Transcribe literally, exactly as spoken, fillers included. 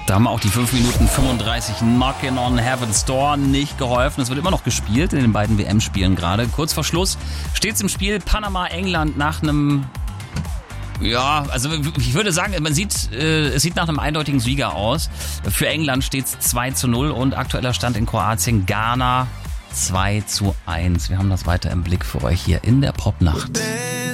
Da haben auch die fünf Minuten fünfunddreißig Knockin' on Heaven's Door nicht geholfen. Es wird immer noch gespielt in den beiden W M-Spielen gerade. Kurz vor Schluss steht's im Spiel Panama-England nach einem, ja, also ich würde sagen, man sieht, äh, es sieht nach einem eindeutigen Sieger aus. Für England steht's zwei zu null und aktueller Stand in Kroatien Ghana zwei zu eins. Wir haben das weiter im Blick für euch hier in der Popnacht.